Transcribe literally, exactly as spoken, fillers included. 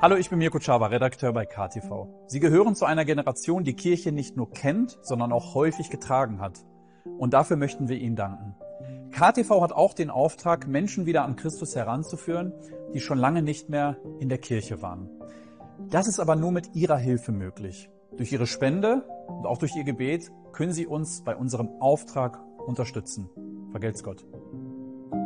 Hallo, ich bin Mirko Czawa, Redakteur bei K T V. Sie gehören zu einer Generation, die Kirche nicht nur kennt, sondern auch häufig getragen hat. Und dafür möchten wir Ihnen danken. K T V hat auch den Auftrag, Menschen wieder an Christus heranzuführen, die schon lange nicht mehr in der Kirche waren. Das ist aber nur mit Ihrer Hilfe möglich. Durch Ihre Spende und auch durch Ihr Gebet können Sie uns bei unserem Auftrag unterstützen. Vergelt's Gott.